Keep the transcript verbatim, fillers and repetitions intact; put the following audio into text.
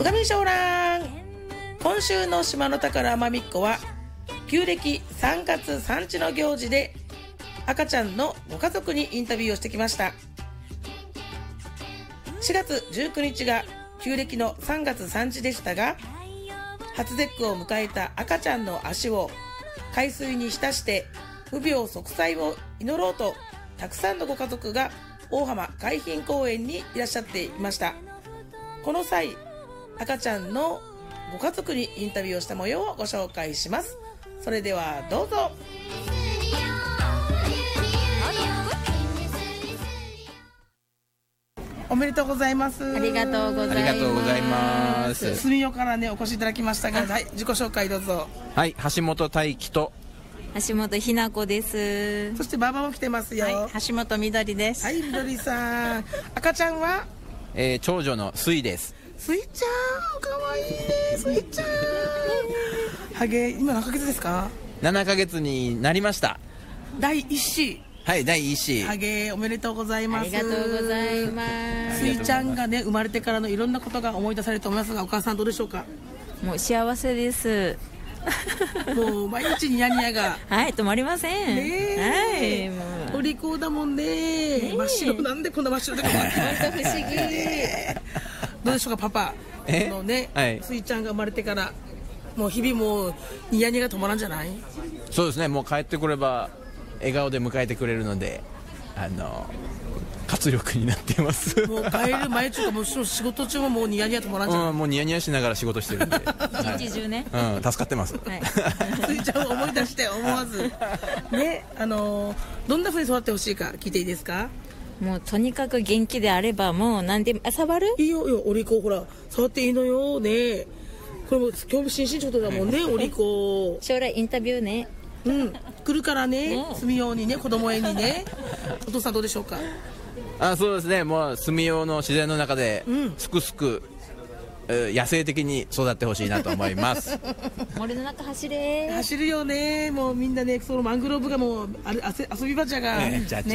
うがみしょうらん。今週の島の宝まみっこは旧暦さんがつさんちの行事で赤ちゃんのご家族にインタビューをしてきました。しがつじゅうくにちが旧暦のさんがつさんちでしたが、初節句を迎えた赤ちゃんの足を海水に浸して無病息災を祈ろうと、たくさんのご家族が大浜海浜公園にいらっしゃっていました。この際、赤ちゃんのご家族にインタビューをした模様をご紹介します。それではどうぞ。おめでとうございます。 ありがとうございます。ありがとうございます。 住代からねお越しいただきましたが、はい、自己紹介どうぞ。 はい、橋本大輝と橋本ひな子です。 そしてババも来てますよ。 はい、橋本みどりです。 はい、みどりさん。赤ちゃんは、 えー、長女のすいです。 すいちゃん、かわいいね、すいちゃん。ハゲ、今何ヶ月ですか？ ななかげつになりました。 第一子。 はい、第一子。 ハゲ、おめでとうございます。 ありがとうございます。 すいちゃんがね生まれてからのいろんなことが思い出されると思いますが、お母さんどうでしょうか？ もう幸せです。 もう毎日ニヤニヤがはい止まりません。 ね、はい、もうお利口だもんね。ね、真っ白、なんでこんな真っ白だか本当不思議。どうでしょうかパパ。 えのね、 はい、 すいちゃんが生まれてからもう日々もうニヤニヤが止まらんじゃない？ そうですね、もう帰ってくれば笑顔で迎えてくれるので、あの活力になっています。 もう帰る前とかも仕事中ももうニヤニヤ止まらんじゃない？ うん、もうニヤニヤしながら仕事してるんで一日中ね、 はい、うん、助かってます。 はい、 すいちゃんを思い出して思わずね、あのどんな風に育ってほしいか聞いていいですか？ もうとにかく元気であればもう何でも触る？ いいよ、いいよ、お利口、ほら触っていいのよね。これも興味津々ってことだもんね、お利口。 将来インタビューね。 うん、来るからね、住みようにね、子供園にね。お父さんどうでしょうか？ あ、そうですね、もう住用の自然の中ですくすく、うん、野生的に育ってほしいなと思います。 森の中走れ。 走るよね、もうみんなね、そのマングローブがもうあれ遊び場じゃが、 ね、